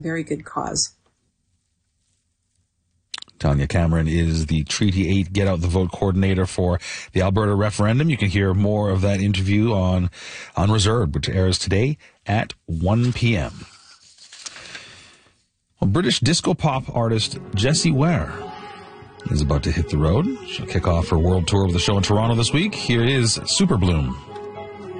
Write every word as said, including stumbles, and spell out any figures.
very good cause. Tanya Cameron is the Treaty eight Get Out the Vote coordinator for the Alberta referendum. You can hear more of that interview on Unreserved, which airs today at one p.m. Well, British disco pop artist Jessie Ware is about to hit the road. She'll kick off her world tour with a show in Toronto this week. Here is Super Bloom.